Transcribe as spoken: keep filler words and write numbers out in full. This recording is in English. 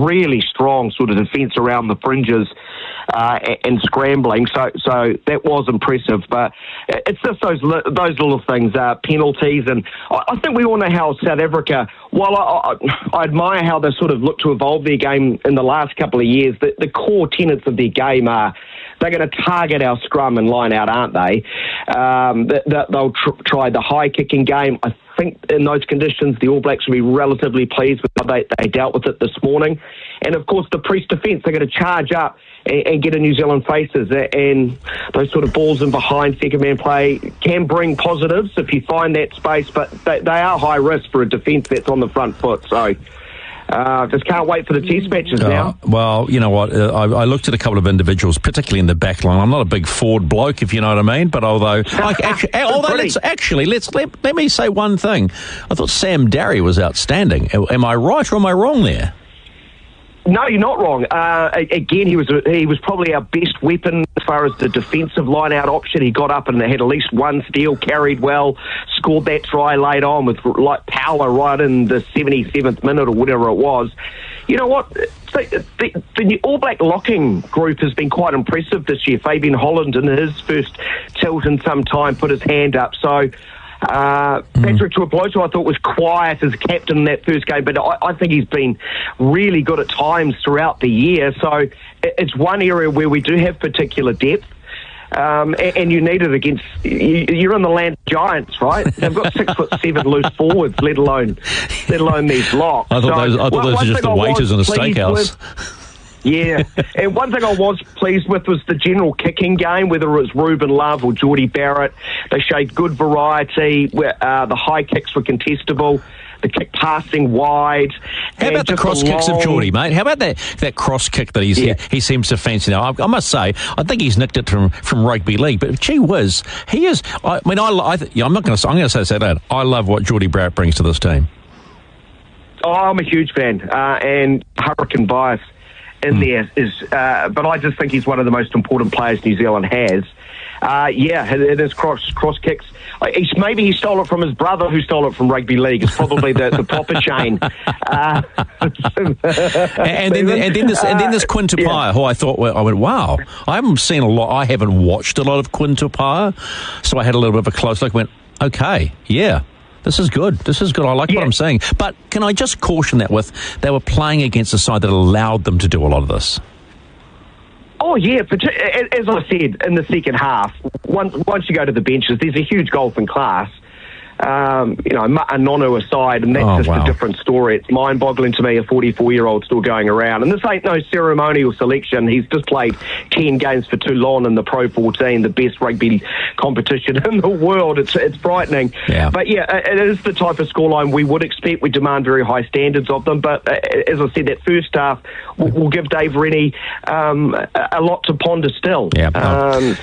really strong sort of defence around the fringes uh, and scrambling. So so that was impressive. But it's just those li- those little things, uh, penalties. And I, I think we all know how South Africa, while I, I, I admire how they sort of look to evolve their game in the last couple of years, the, the core tenets of their game are they're going to target our scrum and line out, aren't they? Um, they they'll tr- try the high-kicking game. I think in those conditions, the All Blacks will be relatively pleased with how they, they dealt with it this morning. And, of course, the press defence, they're going to charge up and, and get in New Zealand faces. And those sort of balls in behind second-man play can bring positives if you find that space, but they, they are high risk for a defence that's on the front foot. So Uh, just can't wait for the test matches uh, now. Well, you know what? Uh, I, I looked at a couple of individuals, particularly in the back line. I'm not a big forward bloke, if you know what I mean. But although, like, actually, although let's, actually, let's let, let me say one thing. I thought Sam Darry was outstanding. Am I right or am I wrong there? No, you're not wrong. Uh, again, he was he was probably our best weapon as far as the defensive line-out option. He got up and had at least one steal, carried well, scored that try late on with like power right in the seventy-seventh minute or whatever it was. You know what? The, the, the All Black locking group has been quite impressive this year. Fabian Holland, in his first tilt in some time, put his hand up. So Uh, Patrick Tuipulotu, I thought, was quiet as captain in that first game, but I, I think he's been really good at times throughout the year. So it's one area where we do have particular depth. Um, and, and you need it against, you, you're in the land of giants, right? They've got six foot seven loose forwards, let alone, let alone these locks. I thought so, those, I thought one, those one were just the waiters in a steakhouse. Yeah, and one thing I was pleased with was the general kicking game, whether it was Ruben Love or Geordie Barrett. They showed good variety. Where uh, the high kicks were contestable, the kick passing wide. How about the cross kicks long... of Geordie, mate? How about that, that cross kick that he's, yeah. he, he seems to fancy now? I, I must say, I think he's nicked it from, from rugby league, but gee whiz, he is. I mean, I, I yeah, I'm not going to. I'm going to say that. I love what Geordie Barrett brings to this team. Oh, I'm a huge fan, uh, and hurricane bias in there is, uh, but I just think he's one of the most important players New Zealand has. Uh, yeah, it, it is cross cross kicks. He's, maybe he stole it from his brother, who stole it from rugby league. It's probably the, the proper chain. Uh, and, then, and then this and then this Quinn Tupaia, uh, yeah. who I thought, well, I went, wow, I haven't seen a lot. I haven't watched a lot of Quinn Tupaia, so I had a little bit of a close look. Went, okay, yeah. This is good. This is good. I like yeah. what I'm saying. But can I just caution that with they were playing against a side that allowed them to do a lot of this? Oh, yeah. As I said, in the second half, once, once you go to the benches, there's a huge golfing class. Um, you know, Anonu aside, and that's oh, just wow. a different story. It's mind-boggling to me, a forty-four-year-old still going around. And this ain't no ceremonial selection. He's just played ten games for Toulon in the Pro fourteen, the best rugby competition in the world. It's it's frightening. Yeah. But, yeah, it is the type of scoreline we would expect. We demand very high standards of them. But, uh, as I said, that first half will, will give Dave Rennie um, a, a lot to ponder still. Yeah. Um,